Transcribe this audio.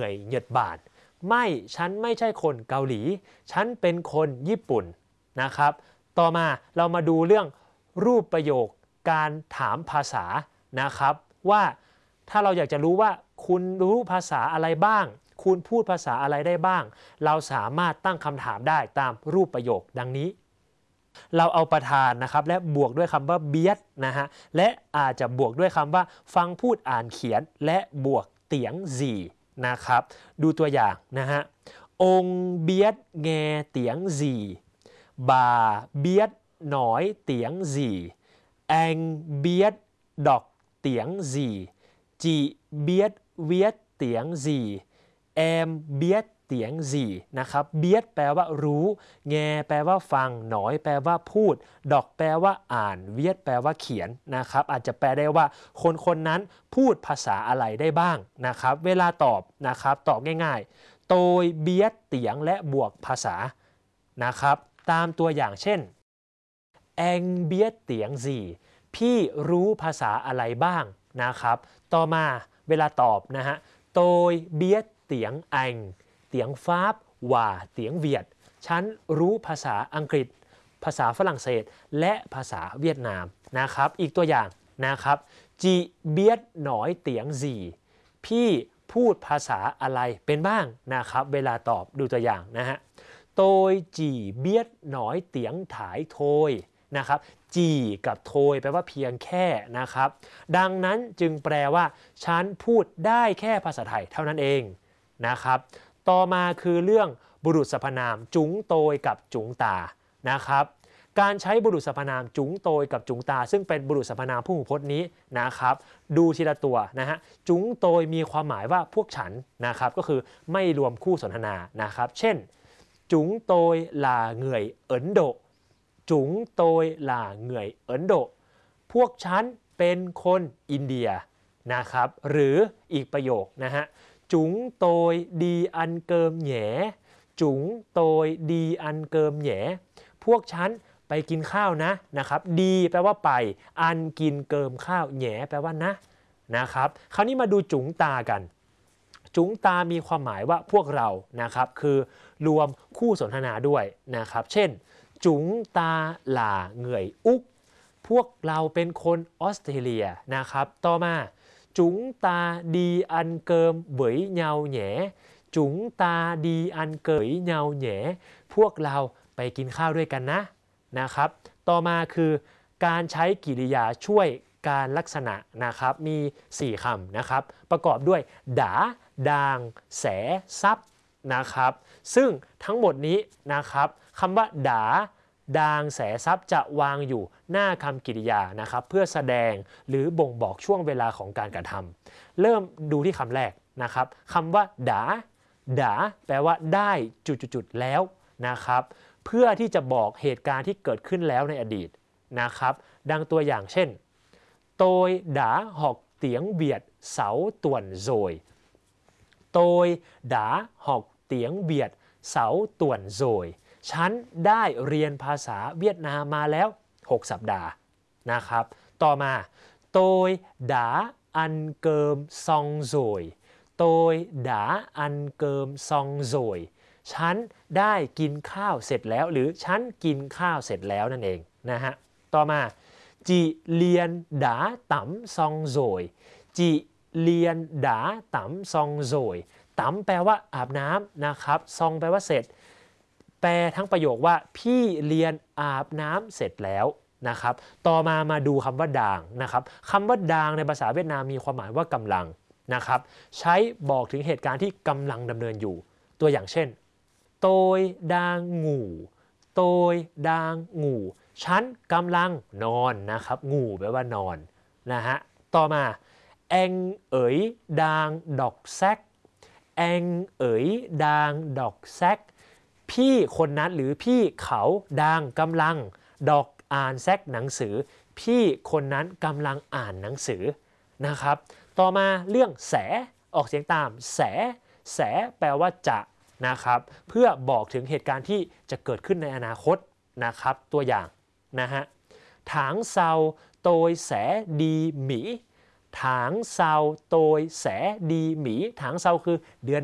เหนื่อยเหยียดบาดไม่ฉันไม่ใช่คนเกาหลีฉันเป็นคนญี่ปุ่นนะครับต่อมาเรามาดูเรื่องรูปประโยคการถามภาษานะครับว่าถ้าเราอยากจะรู้ว่าคุณรู้ภาษาอะไรบ้างคุณพูดภาษาอะไรได้บ้างเราสามารถตั้งคำถามได้ตามรูปประโยคดังนี้เราเอาประธานนะครับและบวกด้วยคำว่าเบียดนะฮะและอาจจะบวกด้วยคำว่าฟังพูดอ่านเขียนและบวกเตียงซีนะครับดูตัวอย่างนะฮะองเบียดแงเตียงซีบาเบียดหนอยเตียงซีแองเบียดดอกเตียงซีจีเบียดเวียดเตียงซีแอมเบียดเตียงซีนะครับเบียดแปลว่ารู้แงแปลว่าฟังหนอยแปลว่าพูดดอกแปลว่าอ่านเวียดแปลว่าเขียนนะครับอาจจะแปลได้ว่าคนคนนั้นพูดภาษาอะไรได้บ้างนะครับเวลาตอบนะครับตอบง่ายๆโตยเบียดเตียงและบวกภาษานะครับตามตัวอย่างเช่นแองเบียดเตียงซีพี่รู้ภาษาอะไรบ้างนะครับต่อมาเวลาตอบนะฮะโตยเบียดเตียงแองเตียงฟาบว่าเตียงเวียดฉันรู้ภาษาอังกฤษภาษาฝรั่งเศสและภาษาเวียดนามนะครับอีกตัวอย่างนะครับจีเบียดหนอยเตียงซีพี่พูดภาษาอะไรเป็นบ้างนะครับเวลาตอบดูตัวอย่างนะฮะโตยจีเบียดหนอยเตียงถ่ายโทยนะครับจีกับโทยแปลว่าเพียงแค่นะครับดังนั้นจึงแปลว่าฉันพูดได้แค่ภาษาไทยเท่านั้นเองนะครับต่อมาคือเรื่องบุรุษสรรพนามจุ๋งโตยกับจุ๋งตานะครับการใช้บุรุษสรรพนามจุ๋งโตยกับจุ๋งตาซึ่งเป็นบุรุษสรรพนามพหูพจน์นี้นะครับดูทีละตัวนะฮะจุ๋งโตยมีความหมายว่าพวกฉันนะครับก็คือไม่รวมคู่สนทนานะครับเช่นจุ๋งโตยลาเหงื่อยเอินโดจุ๋งโตยลาเหงื่อยเอินโดพวกฉันเป็นคนอินเดียนะครับหรืออีกประโยคนะฮะจุ๋งโตยดีอันเกิมแหนจุ๋งโตยดีอันเกิมแหนพวกฉันไปกินข้าวนะครับดีแปลว่าไปอันกินเกิมข้าวแหนแปลว่านะครับคราวนี้มาดูจุ๋งตากันจุ๋งตามีความหมายว่าพวกเรานะครับคือรวมคู่สนทนาด้วยนะครับเช่นจุ๋งตาหล่าเหงื่อยอุกพวกเราเป็นคนออสเตรเลียนะครับต่อมาจุ๋งตาดีอันเกิมเหวยเงาแหนจุ๋งตาดีอันเกยเงาแหนพวกเราไปกินข้าวด้วยกันนะครับต่อมาคือการใช้กริยาช่วยการลักษณะนะครับมี4คำนะครับประกอบด้วยดาดางแสซับนะครับซึ่งทั้งหมดนี้นะครับคำว่าดาดางแสซับจะวางอยู่หน้าคำกริยานะครับเพื่อแสดงหรือบ่งบอกช่วงเวลาของการกระทำเริ่มดูที่คำแรกนะครับคำว่าดาแปลว่าได้จุดๆแล้วนะครับเพื่อที่จะบอกเหตุการณ์ที่เกิดขึ้นแล้วในอดีตนะครับดังตัวอย่างเช่นโตยดาหอกเตียงเบียดเสาต่วนโซยโตยดาหอกเตียงเบียดเสาต่วนโซยฉันได้เรียนภาษาเวียดนามมาแล้ว6 สัปดาห์นะครับต่อมาโตยดาอันเกิมซองโซยโตยดาอันเกิมซองโซยฉันได้กินข้าวเสร็จแล้วหรือฉันกินข้าวเสร็จแล้วนั่นเองนะฮะต่อมาจีเลียนดาตำซองโซยจีเลียนดาตำซองโซยตำแปลว่าอาบน้ำนะครับซองแปลว่าเสร็จแปลทั้งประโยคว่าพี่เรียนอาบน้ำเสร็จแล้วนะครับต่อมาดูคำว่าดางนะครับคำว่าดางในภาษาเวียดนามมีความหมายว่ากำลังนะครับใช้บอกถึงเหตุการณ์ที่กำลังดำเนินอยู่ตัวอย่างเช่นโตยดางงูโตยดางงูฉันกำลังนอนนะครับงูแปลว่านอนนะฮะต่อมาแองเอ๋ยดางดอกแซกแองเอ๋ยดางดอกแซกพี่คนนั้นหรือพี่เขาดางกำลังดอกอ่านแซกหนังสือพี่คนนั้นกำลังอ่านหนังสือนะครับต่อมาเรื่องแสออกเสียงตามแสแปลว่าจะนะครับเพื่อบอกถึงเหตุการณ์ที่จะเกิดขึ้นในอนาคตนะครับตัวอย่างนะฮะถางเซาโตยแสดีหมีถางเซาโตยแสดีหมีถางเซาคือเดือน